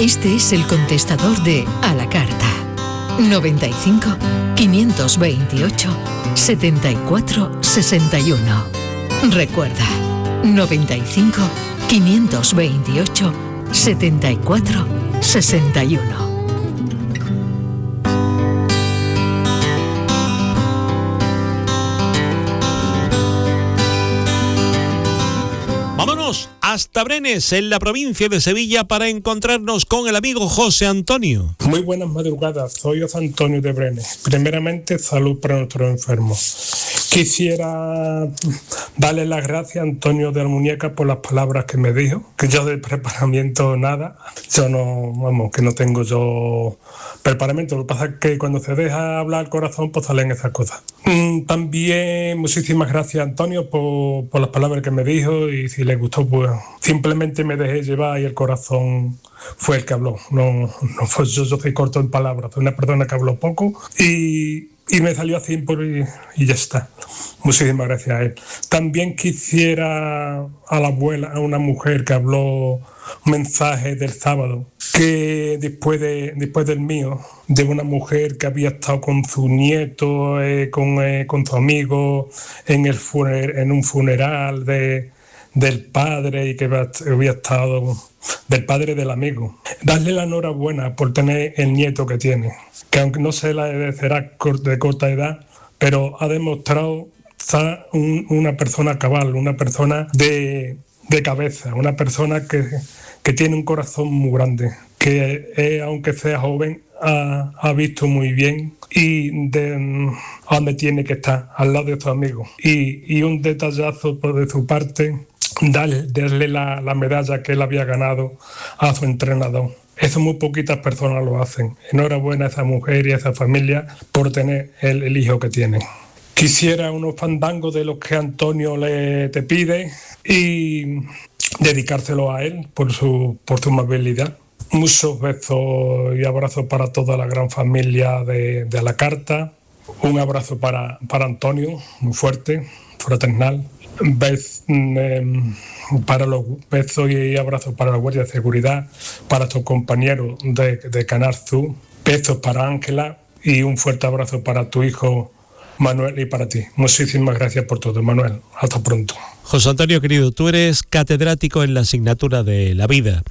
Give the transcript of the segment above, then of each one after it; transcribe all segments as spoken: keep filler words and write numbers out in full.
Este es el contestador de A la Carta. noventa y cinco, quinientos veintiocho, setenta y cuatro sesenta y uno. Recuerda, noventa y cinco, quinientos veintiocho, setenta y cuatro sesenta y uno. Vámonos hasta Brenes, en la provincia de Sevilla, para encontrarnos con el amigo José Antonio. Muy buenas madrugadas, soy José Antonio de Brenes. Primeramente, salud para nuestros enfermos. Quisiera darle las gracias a Antonio de la Muñeca por las palabras que me dijo, que yo de preparamiento nada, yo no, vamos, que no tengo yo preparamiento, lo que pasa es que cuando se deja hablar el corazón, pues salen esas cosas. También muchísimas gracias Antonio por, por las palabras que me dijo, y si le gustó, pues simplemente me dejé llevar y el corazón fue el que habló. No, no fue yo, yo soy corto en palabras, soy una persona que habló poco y, y me salió así por, y, y ya está. Muchísimas gracias a él. También quisiera a la abuela, a una mujer que habló un mensaje del sábado, que después, de, después del mío, de una mujer que había estado con su nieto, eh, con, eh, con su amigo en, el funer, en un funeral de, del padre, y que había estado del padre del amigo. Darle la enhorabuena por tener el nieto que tiene, que aunque no se la será de corta edad, pero ha demostrado ser un, una persona cabal, una persona de, de cabeza, una persona que, que tiene un corazón muy grande, que eh, aunque sea joven ha, ha visto muy bien y de a dónde tiene que estar, al lado de sus amigos. Y, y un detallazo de su parte, darle, darle la, la medalla que él había ganado a su entrenador. Eso muy poquitas personas lo hacen. Enhorabuena a esa mujer y a esa familia por tener el, el hijo que tienen. Quisiera unos fandangos de los que Antonio le te pide y dedicárselo a él por su, por su amabilidad. Muchos besos y abrazos para toda la gran familia de, de A la Carta. Un abrazo para, para Antonio, muy fuerte, fraternal. Bes, eh, para los besos y abrazos para la Guardia de Seguridad, para tus compañeros de, de Canal Sur. Besos para Ángela y un fuerte abrazo para tu hijo Manuel y para ti. Muchísimas gracias por todo, Manuel. Hasta pronto. José Antonio, querido, tú eres catedrático en la asignatura de la vida.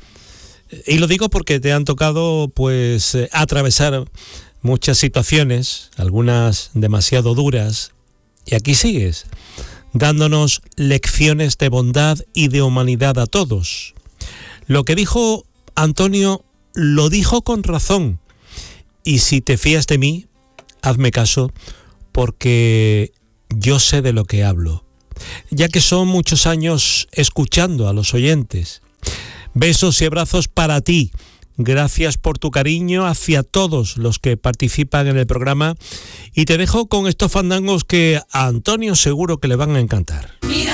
Y lo digo porque te han tocado, pues, eh, atravesar muchas situaciones, algunas demasiado duras, y aquí sigues, dándonos lecciones de bondad y de humanidad a todos. Lo que dijo Antonio, lo dijo con razón. Y si te fías de mí, hazme caso, porque yo sé de lo que hablo, ya que son muchos años escuchando a los oyentes. Besos y abrazos para ti. Gracias por tu cariño hacia todos los que participan en el programa, y te dejo con estos fandangos que a Antonio seguro que le van a encantar.